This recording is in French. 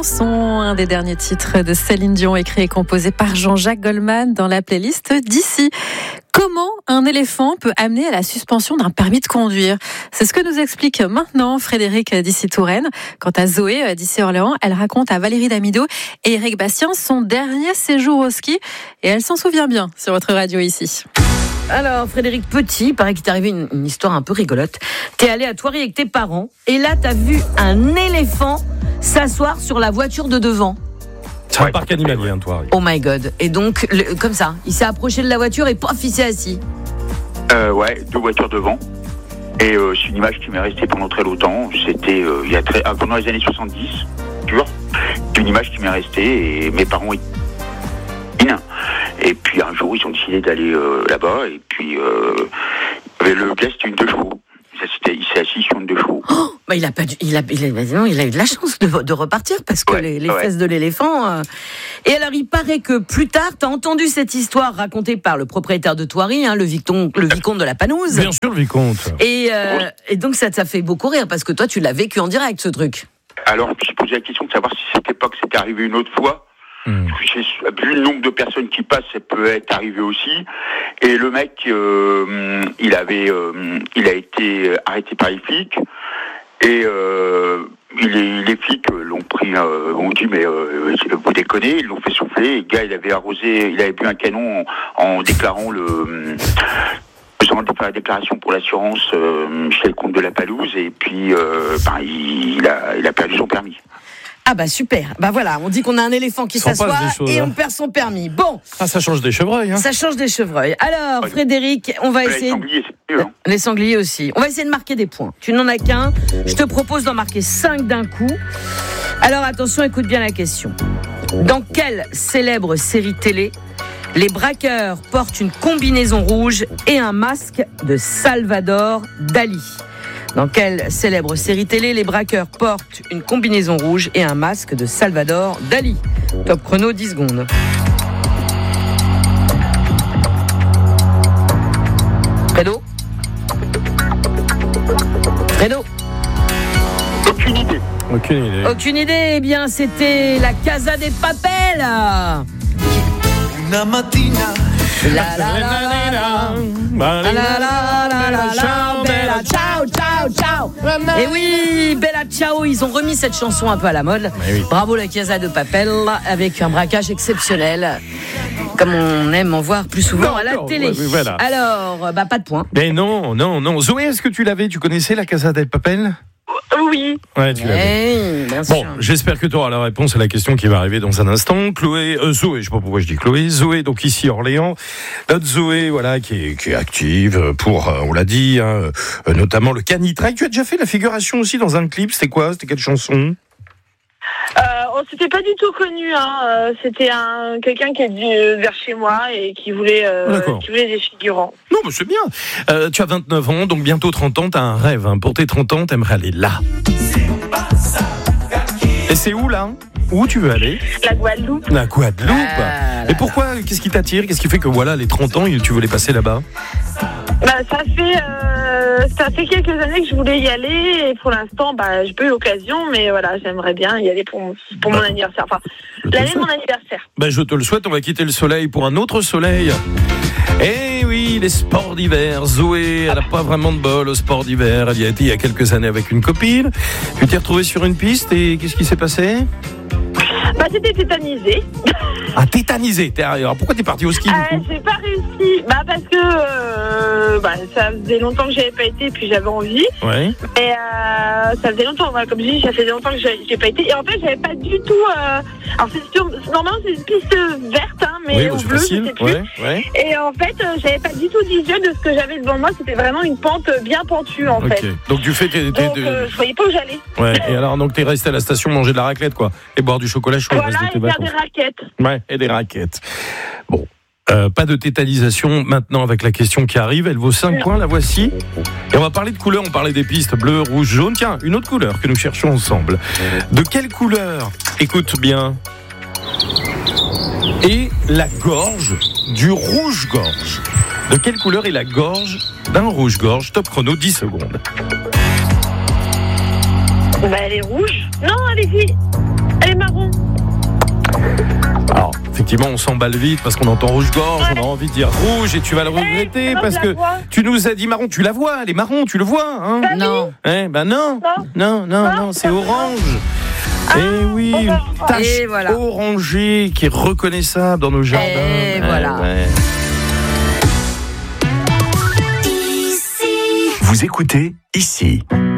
chanson, un des derniers titres de Céline Dion, écrit et composé par Jean-Jacques Goldman dans la playlist d'ici. Comment un éléphant peut amener à la suspension d'un permis de conduire ? C'est ce que nous explique maintenant Frédéric d'ici Touraine. Quant à Zoé d'ici Orléans, elle raconte à Valérie Damido et Eric Bastien son dernier séjour au ski et elle s'en souvient bien sur votre radio ici. Alors Frédéric Petit, il paraît qu'il t'est arrivé une histoire un peu rigolote. T'es allé à Thoiry avec tes parents et là t'as vu un éléphant s'asseoir sur la voiture de devant. C'est un parc animalier, Thoiry. Oh my god. Et donc, comme ça, il s'est approché de la voiture et pof, il s'est assis. Ouais, 2 voitures devant. Et c'est une image qui m'est restée pendant très longtemps. C'était pendant les années 70, pur. C'est une image qui m'est restée et mes parents étaient. Et puis un jour, ils ont décidé d'aller là-bas. Et puis, le gars, c'était une 2 chevaux. Il s'est assis sur une 2 chevaux. Oh, bah il a eu de la chance de repartir parce que les fesses de l'éléphant. Et alors, il paraît que plus tard, t'as entendu cette histoire racontée par le propriétaire de Thoiry, le vicomte de la Panouse. Bien sûr, le vicomte. Et donc, ça t'a fait beaucoup rire parce que toi, tu l'as vécu en direct, ce truc. Alors, je me suis posé la question de savoir si cette époque c'était arrivé une autre fois. Vu le nombre de personnes qui passent, ça peut être arrivé aussi. Et le mec, il a été arrêté par les flics. Et les flics l'ont pris, ont dit mais vous déconnez, ils l'ont fait souffler. Et le gars, il avait bu un canon en déclarant faisant la déclaration pour l'assurance chez le comte de la Palouse. Et puis, il a perdu son permis. Ah bah super, bah voilà, on dit qu'on a un éléphant qui s'assoit et on perd son permis. Bon. Ah, ça change des chevreuils. Hein. Ça change des chevreuils. Alors Frédéric, on va essayer... Les sangliers, c'est mieux. Hein. Les sangliers aussi. On va essayer de marquer des points. Tu n'en as qu'un, je te propose d'en marquer 5 d'un coup. Alors attention, écoute bien la question. Dans quelle célèbre série télé les braqueurs portent une combinaison rouge et un masque de Salvador Dali ? Dans quelle célèbre série télé les braqueurs portent une combinaison rouge et un masque de Salvador Dali ? Top chrono, 10 secondes. Fredo ? Aucune idée. Eh bien, c'était la Casa de Papel. Una mattina. Ciao. Et oui, Bella Ciao, ils ont remis cette chanson un peu à la mode. Oui. Bravo la Casa de Papel, avec un braquage exceptionnel, comme on aime en voir plus souvent à la télé. Voilà. Alors, pas de point. Mais non. Zoé, est-ce que tu connaissais la Casa del Papel ? Oui. Ouais, tu l'avais. Bien sûr. Bon, j'espère que tu auras la réponse à la question qui va arriver dans un instant. Zoé, je sais pas pourquoi je dis Chloé. Zoé, donc ici Orléans. Notre Zoé, voilà, qui est active pour, on l'a dit, notamment le canitrail. Tu as déjà fait la figuration aussi dans un clip. C'était quoi ? C'était quelle chanson ? C'était pas du tout connu, hein. C'était quelqu'un qui est venu vers chez moi et qui voulait des figurants. Non, mais c'est bien. Tu as 29 ans, donc bientôt 30 ans. Tu as un rêve. Hein. Pour tes 30 ans, tu aimerais aller là. Et c'est où, là ? Où tu veux aller ? La Guadeloupe. La Guadeloupe. Et pourquoi ? Qu'est-ce qui t'attire ? Qu'est-ce qui fait que, voilà, les 30 ans, tu veux les passer là-bas ? Ça fait quelques années que je voulais y aller et pour l'instant, j'ai pas eu l'occasion, mais voilà, j'aimerais bien y aller pour mon anniversaire. Enfin, l'année de mon anniversaire. Je te le souhaite, on va quitter le soleil pour un autre soleil. Eh oui, les sports d'hiver. Zoé, elle n'a pas vraiment de bol au sport d'hiver. Elle y a été il y a quelques années avec une copine. Tu t'es retrouvée sur une piste et qu'est-ce qui s'est passé ? C'était tétanisé. Ah, tétanisé. Alors pourquoi t'es partie au ski du coup ? J'ai pas réussi. Parce que ça faisait longtemps que j'avais pas été, puis j'avais envie. Ouais. Et ça faisait longtemps, comme je dis, ça faisait longtemps que j'ai pas été. Et en fait, j'avais pas du tout. Alors normalement c'est une piste verte, hein, mais oui, ou bleue, je sais plus. Ouais. Et en fait, j'avais pas du tout d'idée de ce que j'avais devant moi. C'était vraiment une pente bien pentue en fait. Donc du fait je voyais pas où j'allais. Ouais. Et alors donc t'es resté à la station manger de la raclette quoi, et boire du chocolat chaud. Voilà, et faire des raquettes. Ouais, et des raquettes. Bon. Pas de tétanisation maintenant avec la question qui arrive. Elle vaut 5 points, la voici. Et on va parler de couleurs. On parlait des pistes bleu, rouge, jaune. Tiens, une autre couleur que nous cherchons ensemble. De quelle couleur ? Écoute bien. Et la gorge du rouge-gorge. De quelle couleur est la gorge d'un rouge-gorge ? Top chrono, 10 secondes. Elle est rouge. Non, elle est marron. Alors, effectivement, on s'emballe vite parce qu'on entend rouge-gorge, on a envie de dire rouge et tu vas le regretter parce que tu nous as dit marron. Tu la vois, elle est marron, tu le vois, hein? Non. Non, c'est orange. Et oui, une tache orangée qui est reconnaissable dans nos jardins. Et voilà. Vous écoutez ici.